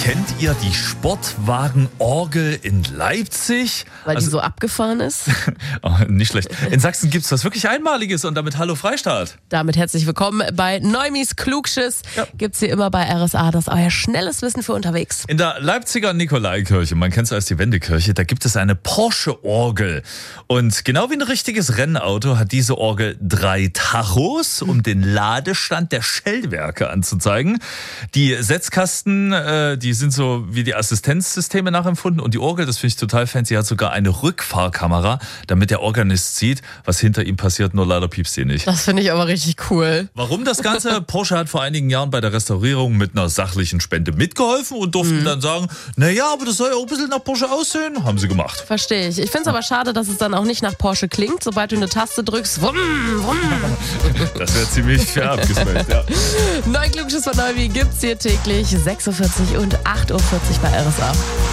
Kennt ihr die Sportwagenorgel in Leipzig? Weil die so abgefahren ist? Oh, nicht schlecht. In Sachsen gibt es was wirklich Einmaliges und damit hallo Freistaat. Damit herzlich willkommen bei Neumis Klugschiss. Ja. Gibt's hier immer bei RSA, das ist euer schnelles Wissen für unterwegs. In der Leipziger Nikolaikirche, man kennt es als die Wendekirche, da gibt es eine Porsche-Orgel. Und genau wie ein richtiges Rennauto hat diese Orgel 3 Tachos, um den Ladestand der Stellwerke anzuzeigen. Die Setzkasten, die sind so wie die Assistenzsysteme nachempfunden. Und die Orgel, das finde ich total fancy, hat sogar eine Rückfahrkamera, damit der Organist sieht, was hinter ihm passiert, nur leider piepst sie nicht. Das finde ich aber richtig cool. Warum das Ganze? Porsche hat vor einigen Jahren bei der Restaurierung mit einer sachlichen Spende mitgeholfen und durften dann sagen, naja, aber das soll ja auch ein bisschen nach Porsche aussehen. Haben sie gemacht. Verstehe ich. Ich finde es aber schade, dass es dann auch nicht nach Porsche klingt, sobald du eine Taste drückst. Wumm, wumm. Das wäre ziemlich fair abgesmellt, ja. Neu Klugschiss von Neuwi gibt's hier täglich 6.40 Uhr und 8.40 Uhr bei RSA.